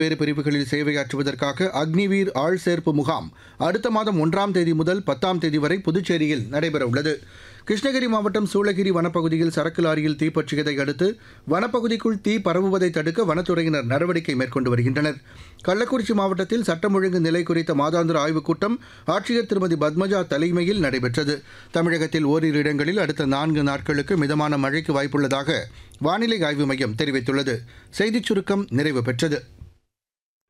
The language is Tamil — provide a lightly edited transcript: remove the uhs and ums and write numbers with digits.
வேறு பிரிவுகளில் சேவையாற்றுவதற்காக அக்னிவீர் ஆள் சேர்ப்பு முகாம் அடுத்த மாதம் 1ஆம் தேதி முதல் 10ஆம் தேதி வரை புதுச்சேரியில் நடைபெறவுள்ளது. கிருஷ்ணகிரி மாவட்டம் சூளகிரி வனப்பகுதியில் சரக்கு லாரியில் தீப்பற்றியதை அடுத்து வனப்பகுதிக்குள் தீ பரவுவதை தடுக்க வனத்துறையினர் நடவடிக்கை மேற்கொண்டு வருகின்றனர். கள்ளக்குறிச்சி மாவட்டத்தில் சட்டம் ஒழுங்கு நிலை குறித்த மாதாந்திர ஆய்வுக் கூட்டம் ஆட்சியர் திருமதி பத்மஜா தலைமையில் நடைபெற்றது. தமிழகத்தில் ஓரிரு இடங்களில் அடுத்த 4 நாட்களுக்கு மிதமான மழைக்கு வாய்ப்புள்ளதாக வானிலை ஆய்வு மையம் தெரிவித்துள்ளது. செய்திச் சுருக்கம் நிறைவு பெற்றது.